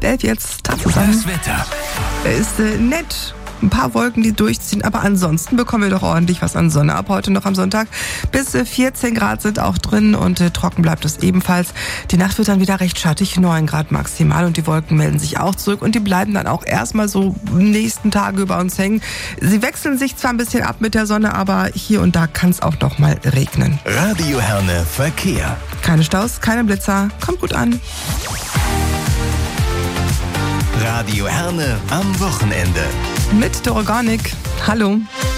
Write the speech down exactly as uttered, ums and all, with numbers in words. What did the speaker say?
Elf jetzt da zusammen. Das Wetter. Ist äh, nett. Ein paar Wolken, die durchziehen, aber ansonsten bekommen wir doch ordentlich was an Sonne ab heute noch am Sonntag. Bis äh, vierzehn Grad sind auch drin und äh, trocken bleibt es ebenfalls. Die Nacht wird dann wieder recht schattig, neun Grad maximal und die Wolken melden sich auch zurück und die bleiben dann auch erstmal so nächsten Tage über uns hängen. Sie wechseln sich zwar ein bisschen ab mit der Sonne, aber hier und da kann es auch noch mal regnen. Radio Herne Verkehr. Keine Staus, keine Blitzer, kommt gut an. Radio Herne am Wochenende. Mit Dorogonik. Hallo.